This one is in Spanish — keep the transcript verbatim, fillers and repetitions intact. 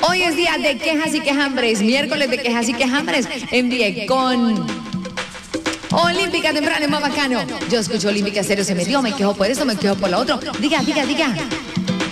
Hoy es día de quejas y quejambres, miércoles de quejas y quejambres. Envié con Olímpica temprano, es más bacano. Yo escucho Olímpica serio, se metió, me quejo por eso, me quejo por lo otro. Diga, diga, diga.